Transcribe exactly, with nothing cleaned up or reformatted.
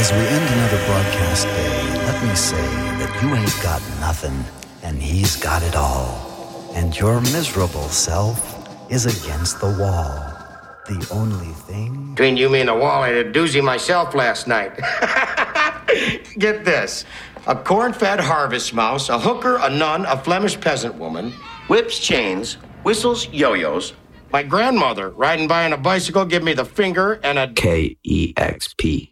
As we end another broadcast day, let me say that you ain't got nothing, and he's got it all. And your miserable self is against the wall. The only thing... Between you, me, and the wall, I had a doozy myself last night. Get this. A corn-fed harvest mouse, a hooker, a nun, a Flemish peasant woman, whips, chains, whistles, yo-yos. My grandmother, riding by on a bicycle, give me the finger and a... K E X P.